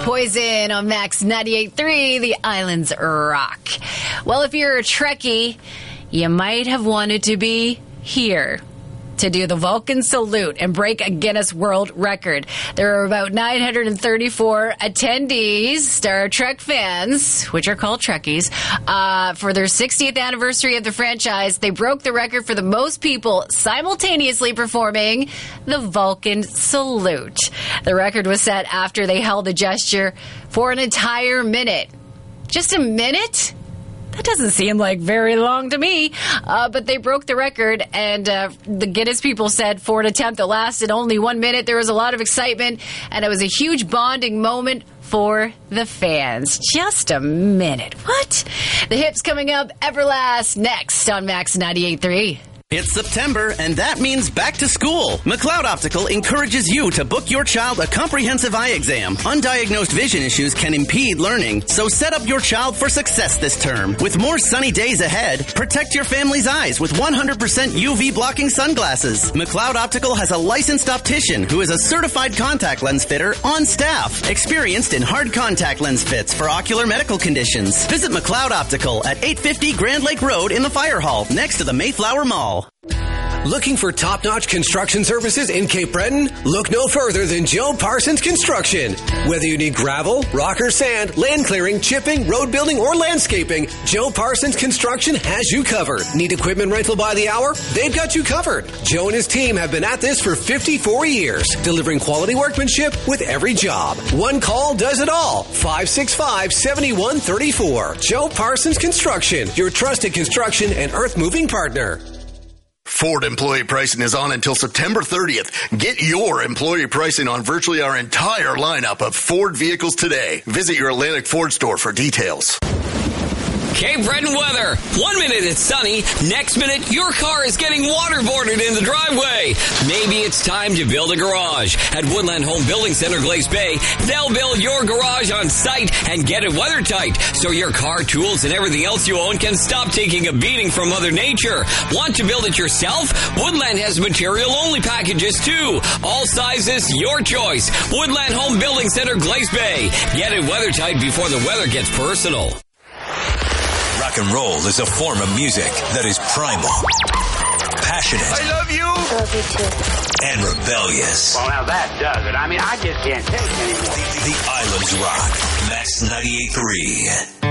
Poison on Max 98.3, the Islands Rock. Well, if you're a Trekkie, you might have wanted to be here to do the Vulcan salute and break a Guinness World Record. There are about 934 attendees, Star Trek fans, which are called Trekkies, for their 60th anniversary of the franchise. They broke the record for the most people simultaneously performing the Vulcan salute. The record was set after they held the gesture for an entire minute. Just a minute? That doesn't seem like very long to me, but they broke the record, and the Guinness people said for an attempt that lasted only 1 minute, there was a lot of excitement, and it was a huge bonding moment for the fans. Just a minute. What? The hits coming up, Everlast, next on Max 98.3. It's September, and that means back to school. McLeod Optical encourages you to book your child a comprehensive eye exam. Undiagnosed vision issues can impede learning, so set up your child for success this term. With more sunny days ahead, protect your family's eyes with 100% UV blocking sunglasses. McLeod Optical has a licensed optician who is a certified contact lens fitter on staff, experienced in hard contact lens fits for ocular medical conditions. Visit McLeod Optical at 850 Grand Lake Road in the Fire Hall, next to the Mayflower Mall. Looking for top-notch construction services in Cape Breton? Look no further than Joe Parsons Construction. Whether you need gravel, rock or sand, land clearing, chipping, road building, or landscaping, Joe Parsons Construction has you covered. Need equipment rental by the hour? They've got you covered. Joe and his team have been at this for 54 years, delivering quality workmanship with every job. One call does it all. 565-7134. Joe Parsons Construction, your trusted construction and earth-moving partner. Ford employee pricing is on until September 30th. Get your employee pricing on virtually our entire lineup of Ford vehicles today. Visit your Atlantic Ford store for details. Cape Breton weather. 1 minute it's sunny. Next minute, your car is getting waterboarded in the driveway. Maybe it's time to build a garage. At Woodland Home Building Center, Glace Bay, they'll build your garage on site and get it weather tight so your car, tools, and everything else you own can stop taking a beating from Mother Nature. Want to build it yourself? Woodland has material-only packages, too. All sizes, your choice. Woodland Home Building Center, Glace Bay. Get it weather tight before the weather gets personal. Rock and roll is a form of music that is primal, passionate. I love you. Love you too. And rebellious. Well, now that does it. I mean, I just can't take it anymore. The Islands Rock. Max 98.3.